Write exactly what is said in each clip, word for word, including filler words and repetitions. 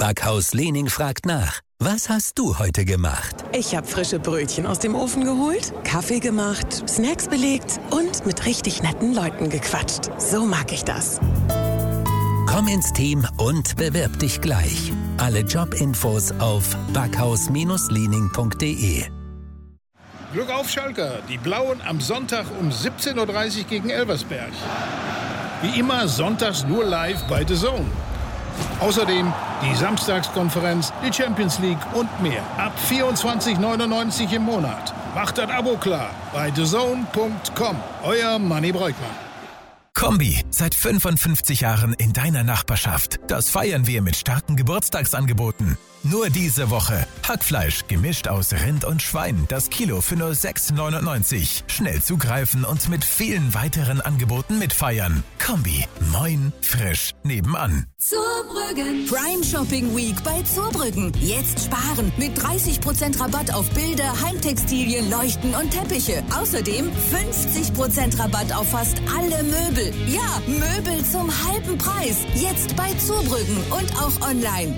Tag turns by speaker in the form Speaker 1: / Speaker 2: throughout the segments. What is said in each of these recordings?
Speaker 1: Backhaus Lening fragt nach. Was hast du heute gemacht?
Speaker 2: Ich habe frische Brötchen aus dem Ofen geholt, Kaffee gemacht, Snacks belegt und mit richtig netten Leuten gequatscht. So mag ich das.
Speaker 1: Komm ins Team und bewirb dich gleich. Alle Jobinfos auf backhaus Lening punkt de.
Speaker 3: Glück auf, Schalker. Die Blauen am Sonntag um siebzehn Uhr dreißig gegen Elversberg. Wie immer sonntags nur live bei The Zone. Außerdem die Samstagskonferenz, die Champions League und mehr. Ab vierundzwanzig neunundneunzig im Monat. Macht das Abo klar bei the zone punkt com. Euer Manni Breukmann.
Speaker 4: Kombi, seit fünfundfünfzig Jahren in deiner Nachbarschaft. Das feiern wir mit starken Geburtstagsangeboten. Nur diese Woche. Hackfleisch gemischt aus Rind und Schwein. Das Kilo für nur sechs neunundneunzig. Schnell zugreifen und mit vielen weiteren Angeboten mitfeiern. Kombi, moin, frisch, nebenan.
Speaker 5: Zurbrüggen. Prime Shopping Week bei Zurbrüggen. Jetzt sparen mit dreißig Prozent Rabatt auf Bilder, Heimtextilien, Leuchten und Teppiche. Außerdem fünfzig Prozent Rabatt auf fast alle Möbel. Ja, Möbel zum halben Preis. Jetzt bei Zurbrüggen und auch online.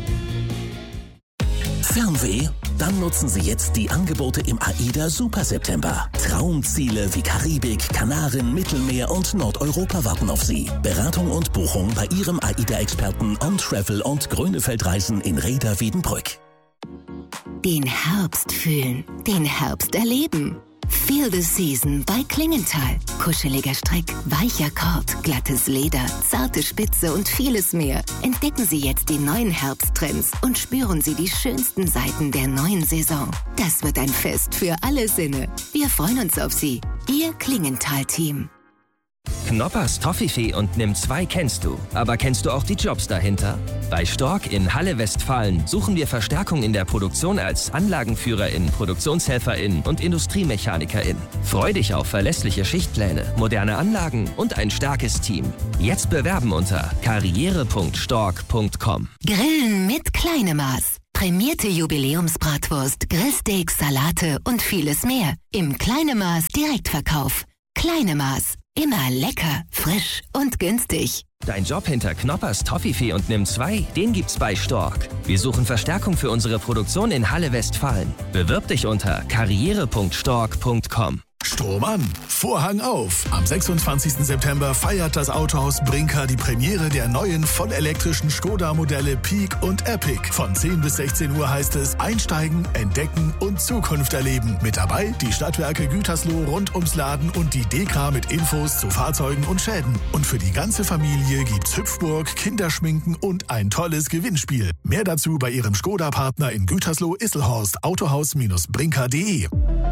Speaker 1: Fernweh? Dann nutzen Sie jetzt die Angebote im AIDA Super September. Traumziele wie Karibik, Kanaren, Mittelmeer und Nordeuropa warten auf Sie. Beratung und Buchung bei Ihrem AIDA-Experten On Travel und Grönefeldreisen in Rheda-Wiedenbrück.
Speaker 6: Den Herbst fühlen, den Herbst erleben. Feel the Season bei Klingenthal. Kuscheliger Strick, weicher Kord, glattes Leder, zarte Spitze und vieles mehr. Entdecken Sie jetzt die neuen Herbsttrends und spüren Sie die schönsten Seiten der neuen Saison. Das wird ein Fest für alle Sinne. Wir freuen uns auf Sie. Ihr Klingenthal-Team.
Speaker 7: Knoppers Toffifee und Nimm zwei kennst du. Aber kennst du auch die Jobs dahinter? Bei Stork in Halle Westfalen suchen wir Verstärkung in der Produktion als Anlagenführerin, Produktionshelferin und Industriemechanikerin. Freu dich auf verlässliche Schichtpläne, moderne Anlagen und ein starkes Team. Jetzt bewerben unter karriere punkt stork punkt com.
Speaker 6: Grillen mit Kleinemaß. Prämierte Jubiläumsbratwurst, Grillsteaks, Salate und vieles mehr. Im Kleinemaß Direktverkauf. Kleinemaß. Immer lecker, frisch und günstig.
Speaker 7: Dein Job hinter Knoppers, Toffifee und Nimm zwei, den gibt's bei Stork. Wir suchen Verstärkung für unsere Produktion in Halle Westfalen. Bewirb dich unter karriere punkt stork punkt com.
Speaker 8: Strom an, Vorhang auf. Am sechsundzwanzigsten September feiert das Autohaus Brinker die Premiere der neuen vollelektrischen Skoda-Modelle Peak und Epic. Von zehn bis sechzehn Uhr heißt es Einsteigen, Entdecken und Zukunft erleben. Mit dabei die Stadtwerke Gütersloh rund ums Laden und die Dekra mit Infos zu Fahrzeugen und Schäden. Und für die ganze Familie gibt's Hüpfburg, Kinderschminken und ein tolles Gewinnspiel. Mehr dazu bei Ihrem Skoda-Partner in Gütersloh-Isselhorst, autohaus-brinker punkt de.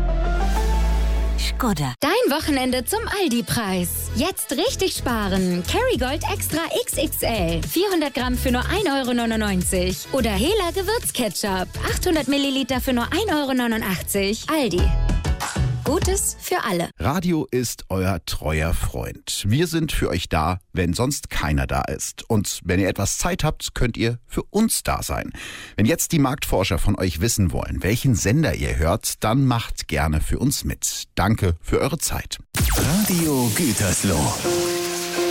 Speaker 9: Skoda. Dein Wochenende zum Aldi-Preis. Jetzt richtig sparen. Kerrygold Extra X X L. vierhundert Gramm für nur ein Euro neunundneunzig. Oder Hela Gewürzketchup. achthundert Milliliter für nur ein Euro neunundachtzig. Aldi. Gutes für alle.
Speaker 10: Radio ist euer treuer Freund. Wir sind für euch da, wenn sonst keiner da ist. Und wenn ihr etwas Zeit habt, könnt ihr für uns da sein. Wenn jetzt die Marktforscher von euch wissen wollen, welchen Sender ihr hört, dann macht gerne für uns mit. Danke für eure Zeit.
Speaker 1: Radio Gütersloh.